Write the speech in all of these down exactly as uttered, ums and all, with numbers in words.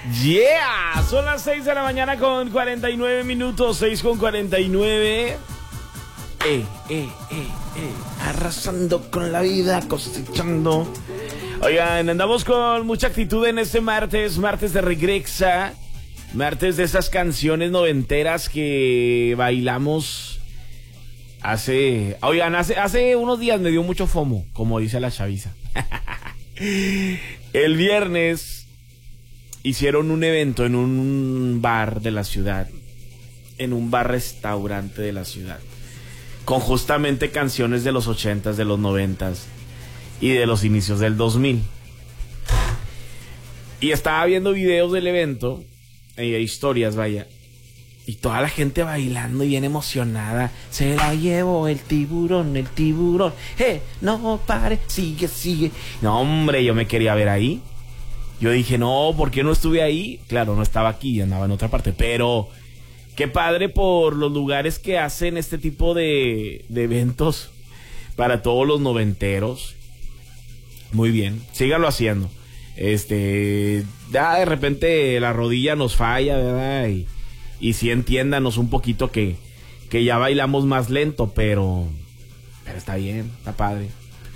Yeah, son las seis de la mañana con cuarenta y nueve minutos, seis con cuarenta y nueve. Eh, eh, eh, eh, arrasando con la vida, cosechando. Oigan, andamos con mucha actitud en este martes, martes de Regrexa, martes de esas canciones noventeras que bailamos hace... Oigan, hace, hace unos días me dio mucho fomo, como dice la chaviza. El viernes hicieron un evento en un bar de la ciudad, en un bar-restaurante de la ciudad, con justamente canciones de los ochentas, de los noventas y de los inicios del dos mil. Y estaba viendo videos del evento, e historias, vaya, y toda la gente bailando y bien emocionada. Se la llevó el tiburón, el tiburón. ¡Eh! No pare, sigue, sigue. No, hombre, yo me quería ver ahí. Yo dije, no, ¿por qué no estuve ahí? Claro, no estaba aquí, andaba en otra parte, pero qué padre por los lugares que hacen este tipo de, de eventos para todos los noventeros. Muy bien, síganlo haciendo. Este, ya de repente la rodilla nos falla, ¿verdad? Y, y sí, entiéndanos un poquito que, que ya bailamos más lento, pero, pero está bien, está padre.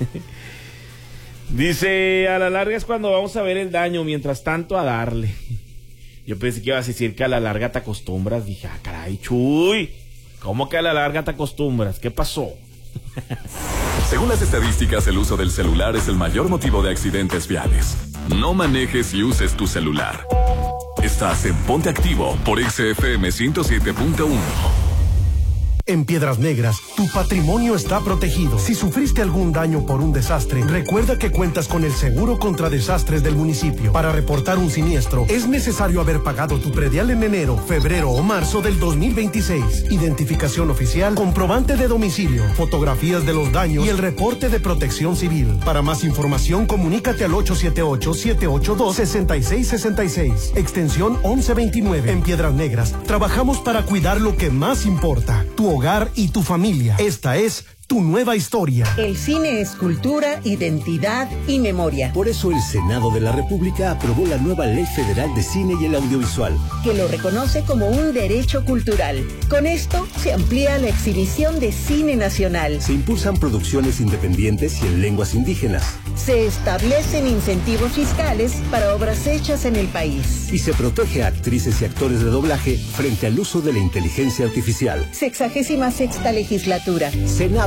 Dice, a la larga es cuando vamos a ver el daño, mientras tanto a darle. Yo pensé que ibas a decir que a la larga te acostumbras. Dije, ah, caray, Chuy, ¿cómo que a la larga te acostumbras? ¿Qué pasó? Según las estadísticas, el uso del celular es el mayor motivo de accidentes viales. No manejes y uses tu celular. Estás en Ponte Activo por X F M ciento siete punto uno. En Piedras Negras, tu patrimonio está protegido. Si sufriste algún daño por un desastre, recuerda que cuentas con el seguro contra desastres del municipio. Para reportar un siniestro, es necesario haber pagado tu predial en enero, febrero o marzo del dos mil veintiséis. Identificación oficial, comprobante de domicilio, fotografías de los daños y el reporte de protección civil. Para más información, comunícate al ocho siete ocho, siete ocho dos, seis seis seis seis, extensión once veintinueve. En Piedras Negras, trabajamos para cuidar lo que más importa, tu hogar y tu familia. Esta es tu nueva historia. El cine es cultura, identidad y memoria. Por eso el Senado de la República aprobó la nueva Ley Federal de Cine y el Audiovisual, que lo reconoce como un derecho cultural. Con esto se amplía la exhibición de cine nacional. Se impulsan producciones independientes y en lenguas indígenas. Se establecen incentivos fiscales para obras hechas en el país. Y se protege a actrices y actores de doblaje frente al uso de la inteligencia artificial. Sexagésima sexta legislatura. Senado